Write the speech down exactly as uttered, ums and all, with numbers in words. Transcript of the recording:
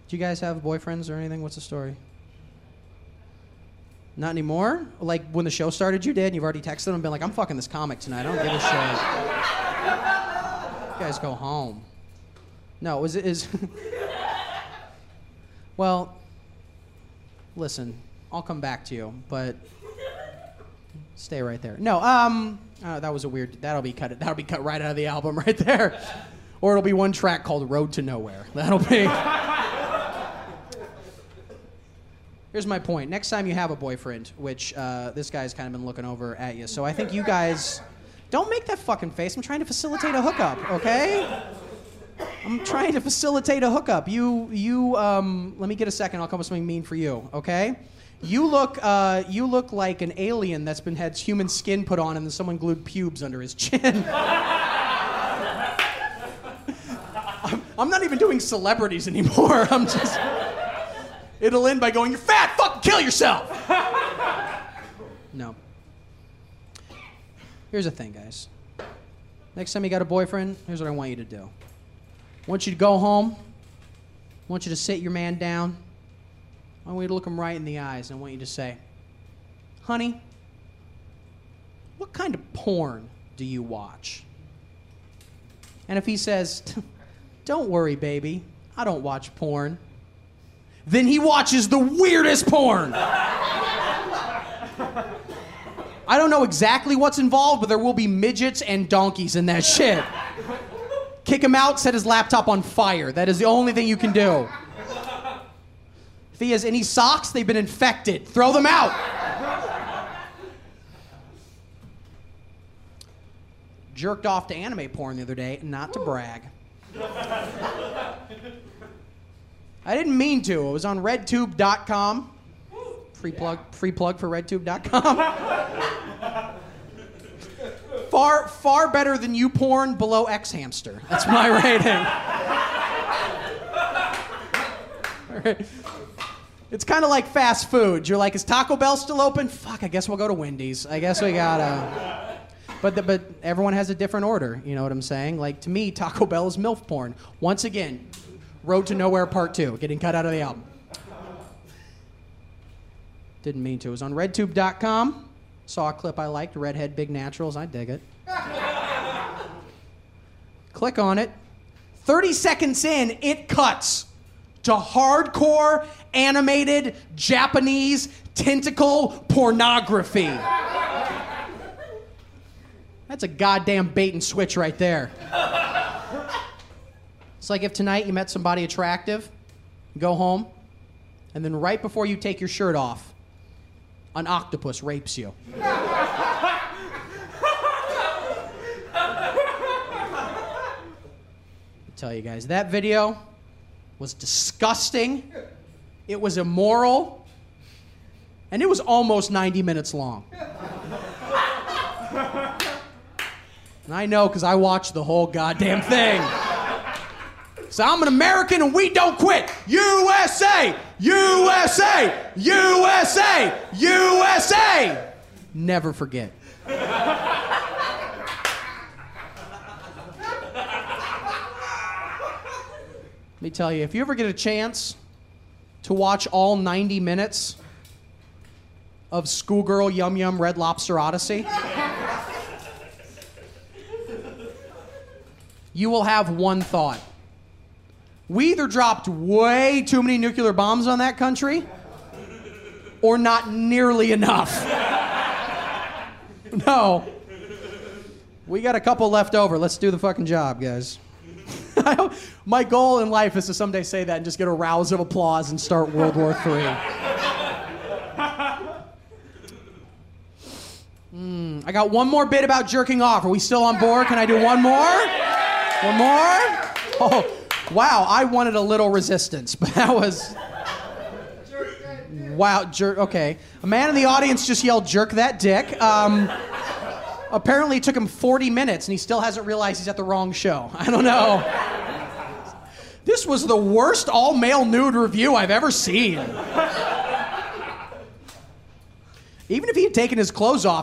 Do you guys have boyfriends or anything? What's the story? Not anymore? Like when the show started, you did, and you've already texted them and been like, I'm fucking this comic tonight. I don't give a shit. You guys go home. No, is it is... Well, listen, I'll come back to you, but stay right there. No, um, uh, that was a weird... That'll be cut. That'll be cut right out of the album right there. Or it'll be one track called Road to Nowhere. That'll be... Here's my point. Next time you have a boyfriend, which uh, this guy's kind of been looking over at you, so I think you guys... Don't make that fucking face. I'm trying to facilitate a hookup, okay? I'm trying to facilitate a hookup. You, you, um... Let me get a second. I'll come up with something mean for you, okay? You look, uh... You look like an alien that's been had human skin put on and then someone glued pubes under his chin. I'm, I'm not even doing celebrities anymore. I'm just... It'll end by going, you're fat, fucking kill yourself! No. Here's the thing, guys. Next time you got a boyfriend, here's what I want you to do. I want you to go home. I want you to sit your man down. I want you to look him right in the eyes, and I want you to say, honey, what kind of porn do you watch? And if he says, don't worry, baby, I don't watch porn, then he watches the weirdest porn. I don't know exactly what's involved, but there will be midgets and donkeys in that shit. Kick him out, set his laptop on fire. That is the only thing you can do. If he has any socks, they've been infected. Throw them out. Jerked off to anime porn the other day, not to brag. I didn't mean to. It was on red tube dot com. Free plug, free plug for red tube dot com. Far, far better than you porn, below X Hamster. That's my rating. All right. It's kind of like fast food. You're like, is Taco Bell still open? Fuck, I guess we'll go to Wendy's. I guess we gotta... But the, but everyone has a different order, you know what I'm saying? Like, to me, Taco Bell is MILF porn. Once again, Road to Nowhere Part two, getting cut out of the album. Didn't mean to. It was on red tube dot com. Saw a clip I liked, Redhead Big Naturals. I dig it. Click on it. thirty seconds in, it cuts to hardcore, animated, Japanese, tentacle pornography. That's a goddamn bait and switch right there. It's like if tonight you met somebody attractive, you go home, and then right before you take your shirt off, an octopus rapes you. I tell you guys, that video was disgusting. It was immoral. And it was almost ninety minutes long. And I know because I watched the whole goddamn thing. So I'm an American and we don't quit. U S A! U S A! U S A! U S A! Never forget. Let me tell you, if you ever get a chance to watch all ninety minutes of Schoolgirl Yum Yum Red Lobster Odyssey, you will have one thought. We either dropped way too many nuclear bombs on that country, or not nearly enough. No. We got a couple left over. Let's do the fucking job, guys. My goal in life is to someday say that and just get a rouse of applause and start World War Three. Mm, I got one more bit about jerking off. Are we still on board? Can I do one more? One more? Oh, wow. I wanted a little resistance, but that was... Wow, jerk. Okay. A man in the audience just yelled, jerk that dick. Um, apparently it took him forty minutes and he still hasn't realized he's at the wrong show. I don't know. This was the worst all-male nude review I've ever seen. Even if he had taken his clothes off,